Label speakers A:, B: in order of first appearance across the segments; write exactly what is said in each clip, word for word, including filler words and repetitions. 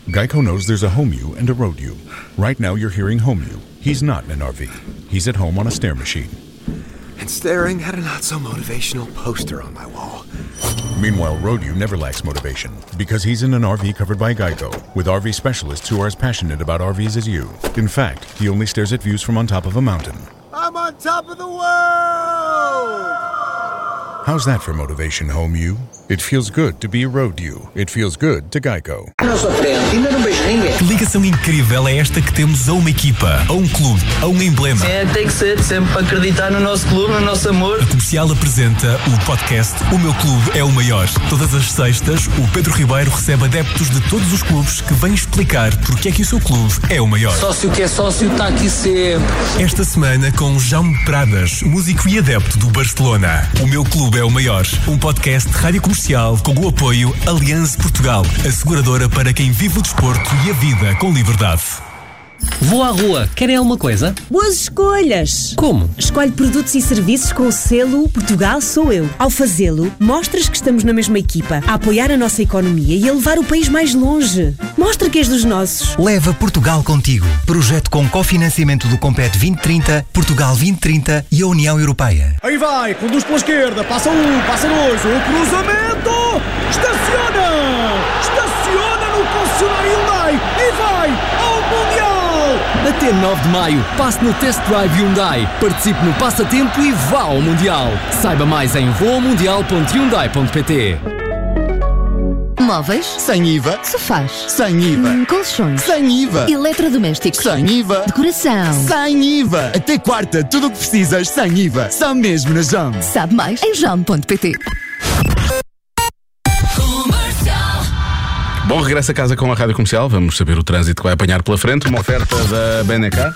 A: Geico knows there's a home you and a road you. Right now you're hearing home you. He's not in an R V. He's at home on a stair machine.
B: And staring at a not-so-motivational poster on my wall.
A: Meanwhile, Road-U never lacks motivation because he's in an R V covered by Geico, with R V specialists who are as passionate about R Vs as you. In fact, he only stares at views from on top of a mountain.
B: I'm on top of the world!
A: How's that for motivation, home you? It feels good to be a Road-U. It feels good to Geico.
C: Não sou frente, ainda não beijo ninguém.
D: Que ligação incrível é esta que temos a uma equipa, a um clube, a um emblema.
E: É, tem que ser, sempre acreditar no nosso clube, no nosso amor.
D: A Comercial apresenta o podcast O Meu Clube é o Maior. Todas as sextas, o Pedro Ribeiro recebe adeptos de todos os clubes que vêm explicar porque é que o seu clube é o maior.
E: Sócio que é sócio está aqui sempre.
D: Esta semana com Jaume Pradas, músico e adepto do Barcelona. O Meu Clube é o Maior, um podcast de rádio comercial com o apoio Allianz Portugal, a seguradora para quem vive o desporto e a vida com liberdade.
F: Vou à rua, querem alguma coisa?
G: Boas escolhas!
F: Como?
G: Escolhe produtos e serviços com o selo Portugal Sou Eu. Ao fazê-lo, mostras que estamos na mesma equipa, a apoiar a nossa economia e a levar o país mais longe. Mostra que és dos nossos.
H: Leva Portugal contigo. Projeto com cofinanciamento do Compete vinte trinta, Portugal vinte trinta e a União Europeia.
I: Aí vai, conduz pela esquerda, passa um, passa dois, o cruzamento! Estaciona! Estaciona no concessionário Hyundai e vai ao Mundial!
F: Até nove de maio, passe no Test Drive Hyundai, participe no passatempo e vá ao Mundial. Saiba mais em voa mundial ponto hyundai ponto pt.
J: Móveis?
K: Sem I V A.
J: Sofás?
K: Sem I V A.
J: Hum, colchões?
K: Sem I V A.
J: Eletrodomésticos?
K: Sem I V A.
J: Decoração?
K: Sem I V A. Até quarta, tudo o que precisas sem I V A. Só mesmo na Jaume.
J: Sabe mais em jaume ponto pt.
L: Bom regresso a casa com a Rádio Comercial. Vamos saber o trânsito que vai apanhar pela frente. Uma oferta da Benecar.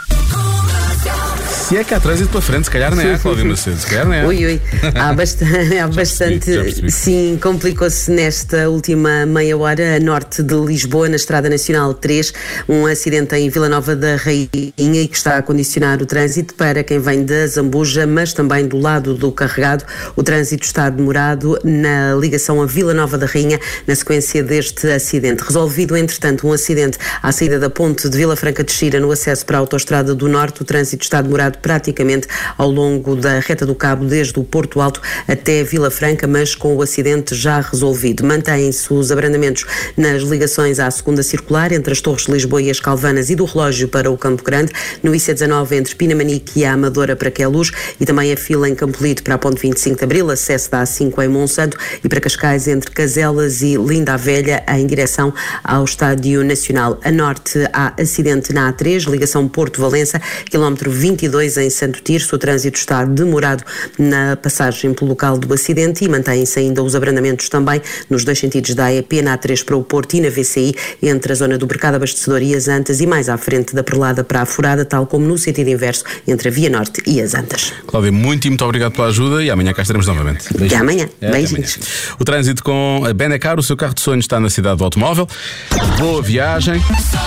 L: Se é que há trânsito pela frente, se calhar não é, Cláudia Macedo, se calhar não é.
M: Ui, ui, há bastante, há bastante sim, complicou-se nesta última meia hora a norte de Lisboa, na Estrada Nacional três, um acidente em Vila Nova da Rainha e que está a condicionar o trânsito para quem vem da Zambuja, mas também do lado do Carregado. O trânsito está demorado na ligação a Vila Nova da Rainha, na sequência deste acidente. Resolvido, entretanto, um acidente à saída da ponte de Vila Franca de Xira, no acesso para a Autostrada do Norte. O trânsito está demorado praticamente ao longo da reta do Cabo, desde o Porto Alto até Vila Franca, mas com o acidente já resolvido. Mantêm-se os abrandamentos nas ligações à segunda circular, entre as Torres de Lisboa e as Calvanas, e do Relógio para o Campo Grande, no I C dezanove entre Pinamanique e a Amadora para Queluz, e também a fila em Campolide para a ponte vinte e cinco de Abril, acesso da A cinco em Monsanto, e para Cascais entre Caselas e Linda a Velha, em direção ao Estádio Nacional. A norte há acidente na A três, ligação Porto-Valença, quilómetro vinte e dois em Santo Tirso. O trânsito está demorado na passagem pelo local do acidente e mantêm-se ainda os abrandamentos também nos dois sentidos da A E P, na A três para o Porto e na V C I, entre a zona do Mercado Abastecedor e as Antas, e mais à frente da Perlada para a Furada, tal como no sentido inverso entre a Via Norte e as Antas.
L: Cláudia, muito e muito obrigado pela ajuda e amanhã cá estaremos novamente.
M: Até amanhã.
L: É,
M: Beijinhos.
L: Amanhã. O trânsito com a Benecar, o seu carro de sonho está na cidade do automóvel. Boa viagem.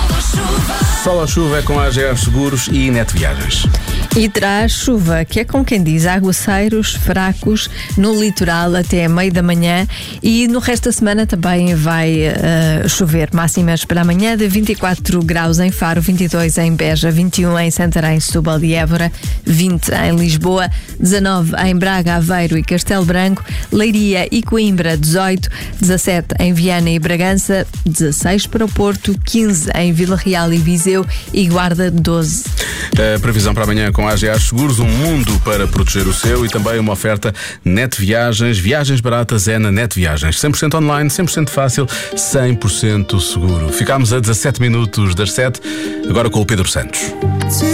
L: Sol ou chuva é com a A G R Seguros e Net Viagens.
N: E traz chuva, que é como quem diz, aguaceiros fracos no litoral até meio da manhã, e no resto da semana também vai uh, chover. Máximas para amanhã de vinte e quatro graus em Faro, vinte e dois em Beja, vinte e um em Santarém, Setúbal e Évora, vinte em Lisboa, dezanove em Braga, Aveiro e Castelo Branco, Leiria e Coimbra, dezoito, dezassete em Viana e Bragança, dezasseis para o Porto, quinze em Vila Real e Viseu e Guarda, doze.
L: A previsão para amanhã com a A G A Seguros, um mundo para proteger o seu, e também uma oferta Net Viagens. Viagens baratas é na Net Viagens. cem por cento online, cem por cento fácil, cem por cento seguro. Ficámos a dezassete minutos das sete, agora com o Pedro Santos.